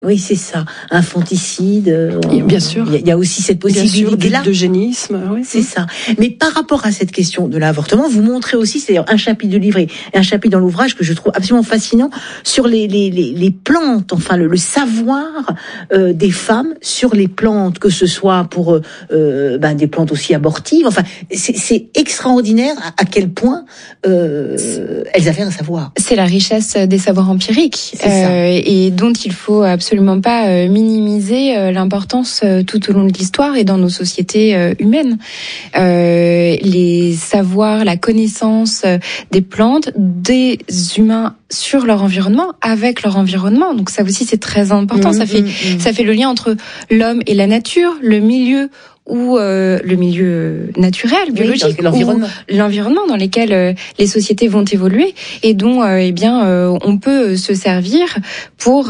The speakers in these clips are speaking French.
Oui, c'est ça. Infanticide. Bien sûr. Il y a aussi cette possibilité-là. D'eugénisme. Oui. C'est ça. Mais par rapport à cette question de l'avortement, vous montrez aussi, c'est un chapitre de livre et un chapitre dans l'ouvrage que je trouve absolument fascinant sur les plantes, enfin le savoir des femmes sur les plantes, que ce soit pour des plantes aussi abortives. Enfin, c'est extraordinaire à quel point elles avaient un savoir. C'est la richesse des savoirs empiriques et dont il faut absolument pas minimiser l'importance tout au long de l'histoire et dans nos sociétés humaines. Les savoirs, la connaissance des plantes, des humains sur leur environnement, avec leur environnement. Donc ça aussi c'est très important. Ça fait le lien entre l'homme et la nature, le milieu ou le milieu naturel, biologique, l'environnement dans lequel les sociétés vont évoluer et dont on peut se servir pour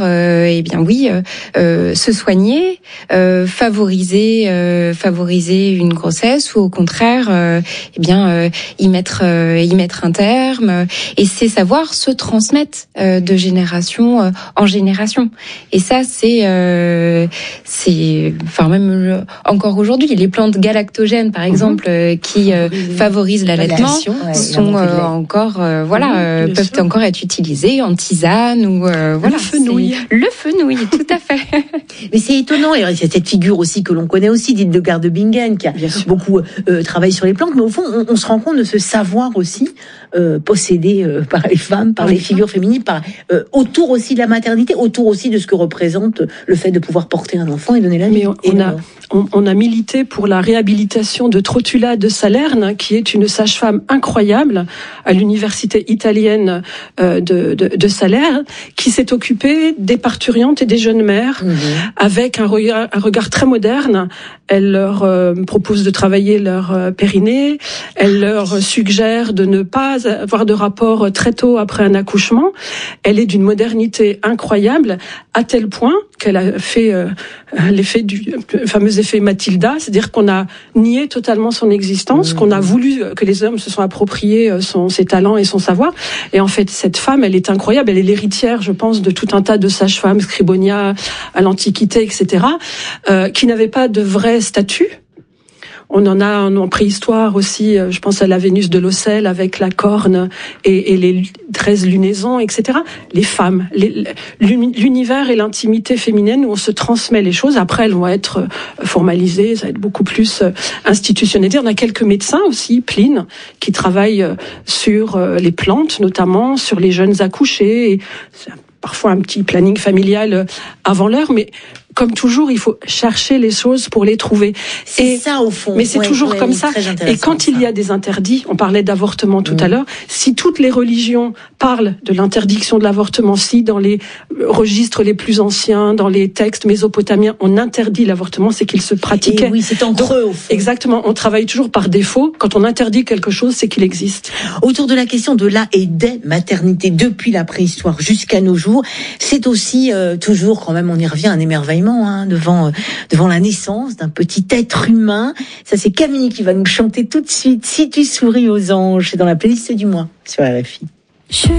se soigner, favoriser une grossesse ou au contraire y mettre un terme, et ces savoirs se transmettent de génération en génération. Et ça c'est même encore aujourd'hui, les plantes galactogènes, par exemple, qui favorisent l'allaitement, sont peuvent encore être utilisées en tisane ou Le fenouil. Le fenouil, tout à fait. Mais c'est étonnant. Et c'est cette figure aussi que l'on connaît aussi, d'Hildegard de Bingen, qui a beaucoup travaillé sur les plantes. Mais au fond, on se rend compte de ce savoir aussi possédé par les femmes, par les figures féminines, autour aussi de la maternité, autour aussi de ce que représente le fait de pouvoir porter un enfant et donner la vie. Mais on a milité pour la réhabilitation de Trotula de Salerne, qui est une sage-femme incroyable à l'université italienne de Salerne, qui s'est occupée des parturiantes et des jeunes mères avec un regard très moderne. Elle leur propose de travailler leur périnée, elle leur suggère de ne pas avoir de rapport très tôt après un accouchement. Elle est d'une modernité incroyable, à tel point qu'elle a fait l'effet du fameux effet Mathilda, c'est-à-dire qu'on a nié totalement son existence, qu'on a voulu que les hommes se soient appropriés ses talents et son savoir. Et en fait, cette femme, elle est incroyable. Elle est l'héritière, je pense, de tout un tas de sages-femmes, Scribonia à l'Antiquité, etc., qui n'avaient pas de vrai statut. On en a en préhistoire aussi, je pense à la Vénus de l'Ocel avec la corne et les 13 lunaisons, etc. Les femmes, l'univers et l'intimité féminine où on se transmet les choses. Après, elles vont être formalisées, ça va être beaucoup plus institutionnalisé. On a quelques médecins aussi, Pline, qui travaillent sur les plantes, notamment sur les jeunes accouchés. Et parfois un petit planning familial avant l'heure, mais comme toujours, il faut chercher les choses pour les trouver. C'est ça, au fond. Mais c'est toujours comme ça. Et quand il y a des interdits, on parlait d'avortement tout à l'heure, si toutes les religions parlent de l'interdiction de l'avortement, si dans les registres les plus anciens, dans les textes mésopotamiens, on interdit l'avortement, c'est qu'il se pratiquait. Et oui, c'est entre eux, au fond. Exactement. On travaille toujours par défaut. Quand on interdit quelque chose, c'est qu'il existe. Autour de la question de la et des maternités, depuis la préhistoire jusqu'à nos jours, c'est aussi toujours, quand même, on y revient, un émerveillement devant la naissance d'un petit être humain. Ça, c'est Camille qui va nous chanter tout de suite « Si tu souris aux anges ». C'est dans la playlist du mois sur RFI.